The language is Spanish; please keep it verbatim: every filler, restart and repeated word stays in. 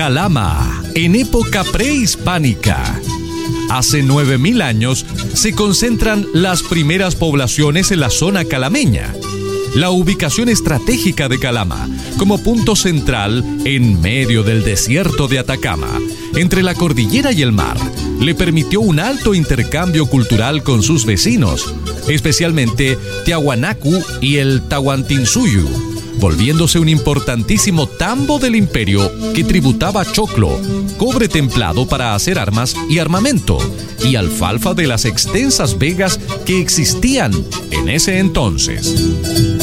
Calama, en época prehispánica. Hace nueve mil años se concentran las primeras poblaciones en la zona calameña. La ubicación estratégica de Calama, como punto central en medio del desierto de Atacama, entre la cordillera y el mar, le permitió un alto intercambio cultural con sus vecinos, especialmente Tiahuanacu y el Tahuantinsuyo, volviéndose un importantísimo tambo del imperio que tributaba choclo, cobre templado para hacer armas y armamento, y alfalfa de las extensas vegas que existían en ese entonces.